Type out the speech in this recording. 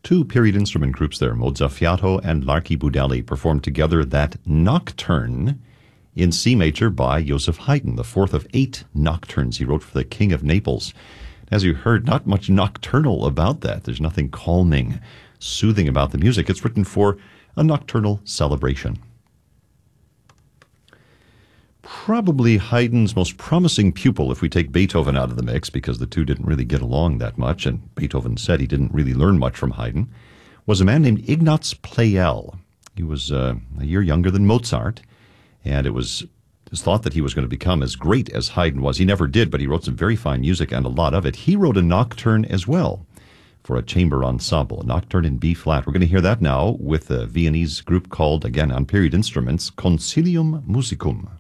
Two period instrument groups there, Mozzafiato and L'Archibudelli, performed together that Nocturne in C major by Joseph Haydn, the fourth of 8 nocturnes he wrote for the King of Naples. As you heard, not much nocturnal about that. There's nothing calming, soothing about the music. It's written for a nocturnal celebration. Probably Haydn's most promising pupil, if we take Beethoven out of the mix, because the two didn't really get along that much, and Beethoven said he didn't really learn much from Haydn, was a man named Ignaz Pleyel. He was a year younger than Mozart, and it was thought that he was going to become as great as Haydn was. He never did, but he wrote some very fine music, and a lot of it. He wrote a nocturne as well for a chamber ensemble, a nocturne in B-flat. We're going to hear that now with a Viennese group called, again, on period instruments, Concilium Musicum.